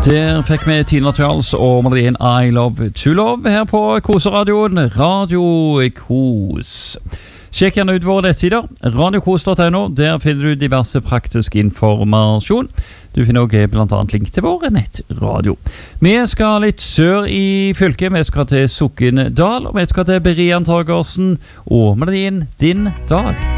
Der fikk vi Tina Charles og melodien I Love To Love her på Koseradioen, Radio Kos. Sjekk gjerne ut våre nettsider, radiokos.no, der finner du diverse praktisk informasjon. Du finner også blant annet link til vår nettradio. Vi skal litt sør i fylket, vi skal til Sokndal, og vi skal til Berian Torgersen og melodien Din Dag.